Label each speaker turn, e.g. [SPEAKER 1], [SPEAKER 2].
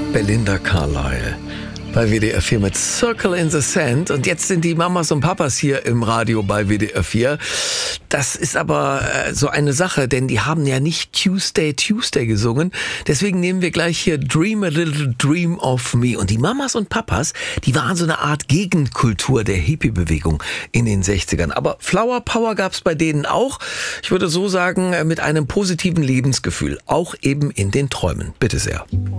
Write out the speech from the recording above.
[SPEAKER 1] Belinda Carlisle bei WDR 4 mit Circle in the Sand. Und jetzt sind die Mamas und Papas hier im Radio bei WDR 4. Das ist aber so eine Sache, denn die haben ja nicht Tuesday gesungen. Deswegen nehmen wir gleich hier Dream a Little Dream of Me. Und die Mamas und Papas, die waren so eine Art Gegenkultur der Hippie-Bewegung in den 60ern. Aber Flower Power gab's bei denen auch. Ich würde so sagen, mit einem positiven Lebensgefühl. Auch eben in den Träumen. Bitte sehr.